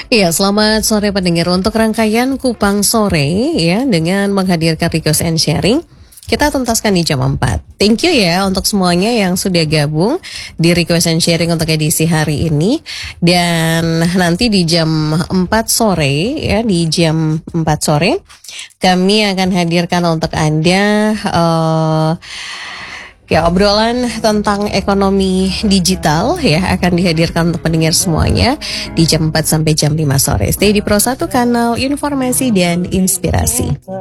Iya, selamat sore pendengar. Untuk rangkaian Kupang Sore ya dengan menghadirkan request and sharing, kita tuntaskan di jam 4. Thank you ya untuk semuanya yang sudah gabung di request and sharing untuk edisi hari ini. Dan nanti di jam 4 sore ya, di jam 4 sore kami akan hadirkan untuk Anda ya, obrolan tentang ekonomi digital ya akan dihadirkan untuk pendengar semuanya di jam 4 sampai jam 5 sore. Stay di Pro 1 kanal informasi dan inspirasi.